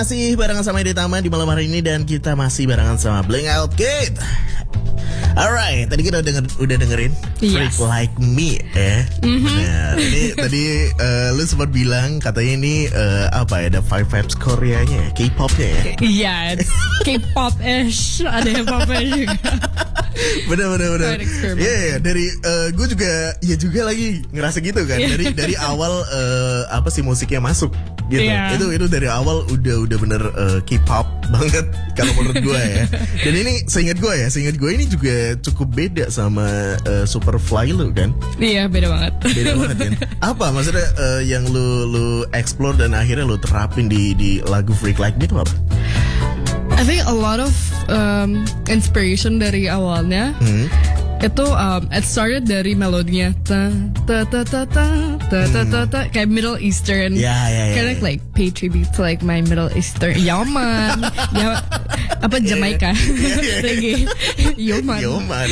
Masih barengan sama Ide Tama di malam hari ini dan kita masih barengan sama Bling Out Kid. Alright, tadi kita udah dengerin Freak Like Me Benar. Ini tadi lu sempat bilang katanya ini apa ya, ada Five Vibes Koreanya, K-popnya ya? Iya, K-pop-ish, ada yang popnya juga. Bener. Iya, dari gue juga lagi ngerasa gitu kan. Dari awal apa sih musiknya masuk gitu. Itu dari awal udah bener K-pop banget kalau menurut gue ya. Dan ini seingat gue ini juga cukup beda sama Superfly lu kan. Iya, beda banget Kan. Apa maksudnya yang lu explore dan akhirnya lu terapin di lagu Freak Like Me itu apa? I think a lot of inspiration dari awalnya itu it started dari melodinya ta ta ta ta ta ta ta ta ta kayak Middle Eastern, kind of like pay tribute to like my Middle Eastern Yaman, ya apa Jamaica, reggae Yaman,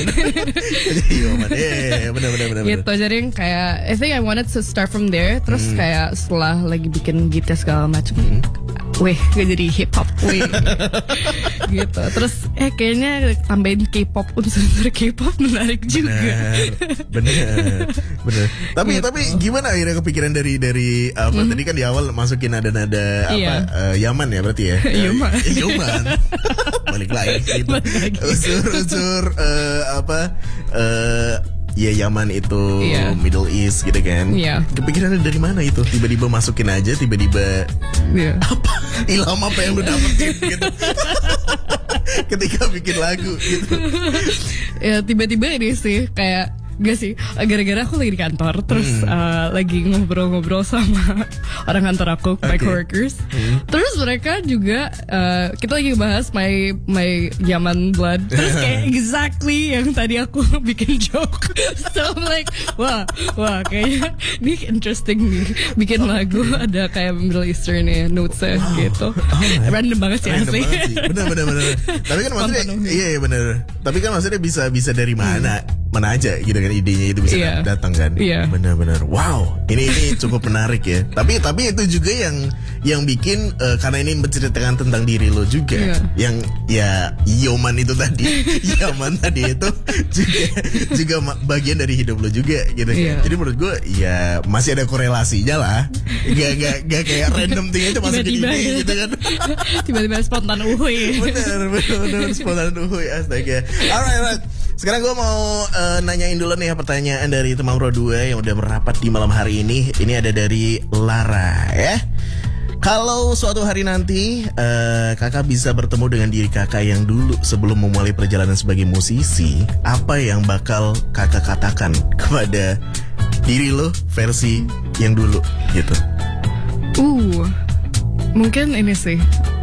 benar. Gitu, jadi kayak I think I wanted to start from there, terus kayak setelah lagi bikin gitar segala macam. Weh, gue jadi hip hop, gitu. Terus kayaknya tambahin K-pop, unsur K-pop menarik juga. Bener. Tapi gimana akhirnya kepikiran dari apa? Tadi kan di awal masukin nada-nada apa? Yaman ya berarti ya? Yaman. Balik lagi. Unsur apa? Ya Yaman itu Middle East gitu kan. Kepikirannya dari mana itu? Tiba-tiba masukin aja, tiba-tiba apa? Ilham apa yang lu dapetin gitu? Ketika bikin lagu gitu. Ya tiba-tiba ini sih kayak gak sih, gara-gara aku lagi di kantor terus lagi ngobrol-ngobrol sama orang kantor aku, my coworkers. Terus mereka juga kita lagi bahas my Yaman blood. Terus kayak exactly yang tadi aku bikin joke. So I'm like, wah kayaknya ini interesting nih, bikin lagu ada kayak Middle Eastern ya notesnya gitu. Random banget sih asli. Bener. Tapi kan maksudnya iya bener. Tapi kan maksudnya bisa dari mana aja gitu kan, idenya itu bisa datang kan. Benar. Wow, ini cukup menarik ya. Tapi itu juga yang bikin karena ini menceritakan tentang diri lo juga. Yang ya Yaman itu tadi itu juga bagian dari hidup lo juga gitu. Jadi menurut gue ya masih ada korelasinya lah. Gak kayak random thing aja masukin ini gitu kan. Tiba-tiba spontan uhuy. Bener spontan uhuy, astaga. Alright. Sekarang gue mau nanyain dulu nih pertanyaan dari Temang Pro 2 yang udah merapat di malam hari ini. Ini ada dari Lara ya. Kalau suatu hari nanti kakak bisa bertemu dengan diri kakak yang dulu sebelum memulai perjalanan sebagai musisi, apa yang bakal kakak katakan kepada diri lo versi yang dulu gitu? Mungkin ini sih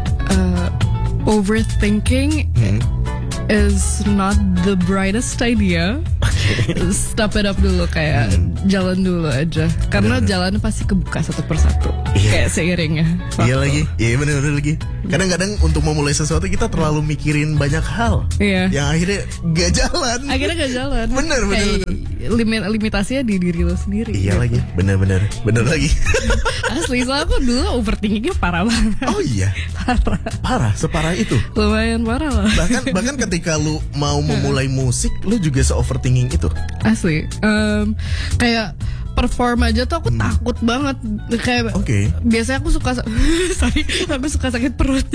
overthinking is not the brightest idea. Stop it up dulu, kayak jalan dulu aja. Karena jalan pasti kebuka satu persatu, kayak seiringnya. Iya lagi, iya bener lagi. Kadang-kadang untuk memulai sesuatu kita terlalu mikirin banyak hal, yang akhirnya gak jalan. Bener. Limitasinya di diri lo sendiri. Iya lagi, bener lagi. Asli, soalnya aku dulu overthinkingnya parah banget. Oh iya, parah, separah itu. Lumayan parah lah. Bahkan ketika lu mau memulai musik, lu juga se-overthinking itu. Asli, kayak perform aja tuh aku takut banget. Kayak biasanya aku suka sakit perut.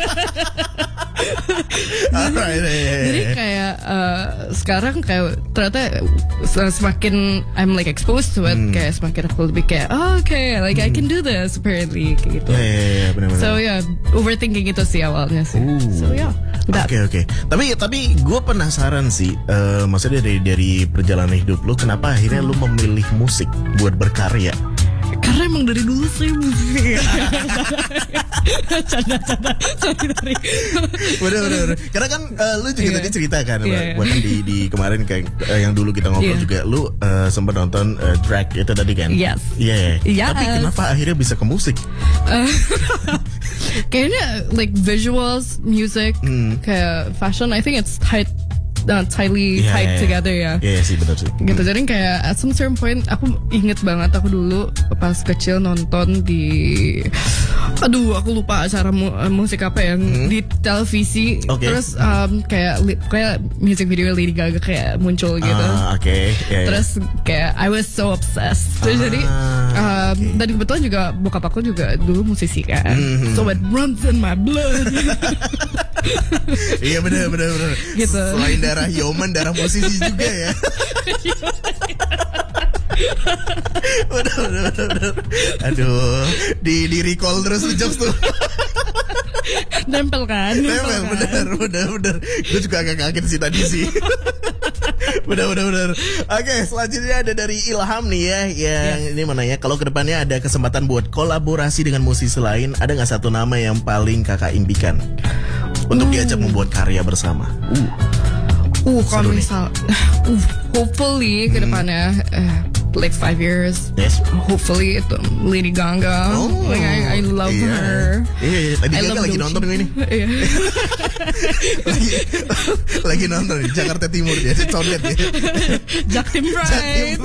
Jadi kayak sekarang kayak ternyata semakin I'm like exposed to it, kayak semakin aku lebih kayak like I can do this apparently kayak gitu. Benar. So overthinking itu sih awalnya sih. So Oke. Tapi gue penasaran sih, maksudnya dari perjalanan hidup lu, kenapa akhirnya lu memilih musik buat berkarya? Karena emang dari dulu saya musik. Canda. Bener. Karena kan lu juga tadi cerita kan, buat di kemarin kayak yang dulu kita ngobrol juga, lu sempat nonton drag itu tadi kan? Yes. Tapi kenapa akhirnya bisa ke musik? Kayaknya like visuals, music, kayak fashion, I think it's tightly tied together ya. Iya sih, betul sih. Gitu, jadi kayak at some certain point aku inget banget aku dulu pas kecil nonton di Aduh, aku lupa acara musik apa yang di televisi. Terus kayak music video Lady Gaga kayak muncul gitu. Terus kayak I was so obsessed. Jadi dan kebetulan juga bokap aku juga dulu musisi kan. So it runs in my blood. Iya benar. Gitu. Selain darah Yoman, darah musisi juga ya. Bener. Aduh, di recall terus jokes tuh. Nempel kan? Bener. Gue juga agak kaget sih tadi sih. Bener. Oke, selanjutnya ada dari Ilham nih ya, yang ini mana ya? Kalau kedepannya ada kesempatan buat kolaborasi dengan musisi lain, ada nggak satu nama yang paling kakak impikan untuk diajak membuat karya bersama? Kalau misal, hopefully kedepannya like 5 years. Yes. Hopefully itu Lady Gaga. Like I love her. Iya. Tadi Gaga lagi nonton ini. Iya. lagi nonton di Jakarta Timur dia. Condet dia. Jaktim Pride.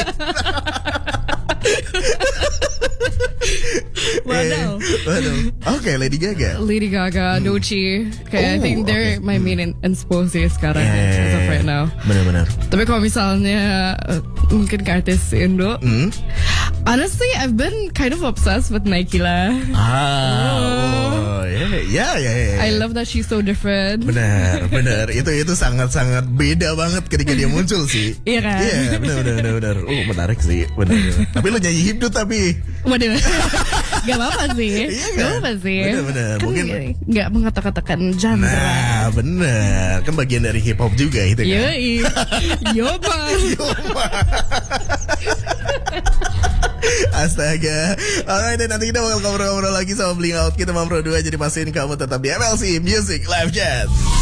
Waduh. Oke, Lady Gaga, Doechii. I think they're my main inspirasi sekarang as of right now. Benar. Tapi kalau misalnya mungkin ke artis Indo, honestly I've been kind of obsessed with Naikila. Yeah. I love that she's so different. Benar. Itu sangat beda banget ketika dia muncul sih. Iya kan? Iya, benar. Menarik sih, benar. Tapi lo nyanyi hipdut tapi. Waduh. Gak apa-apa sih. Gak apa-apa sih. Benar. Kan mungkin gak mengatakan genre. Nah, benar. Kan bagian dari hip hop juga itu kan. Yoba. Astaga. Alright, dan nanti kita bakal ngobrol-ngobrol lagi sama Bling Out. Kita mau berdua, jadi pastiin kamu tetap di MLC Music Live Chat.